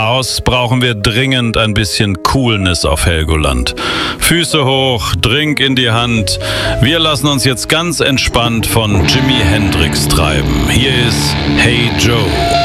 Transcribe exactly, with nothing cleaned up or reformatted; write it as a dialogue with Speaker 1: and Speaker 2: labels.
Speaker 1: Aus brauchen wir dringend ein bisschen Coolness auf Helgoland. Füße hoch, Drink in die Hand. Wir lassen uns jetzt ganz entspannt von Jimi Hendrix treiben. Hier ist Hey Joe.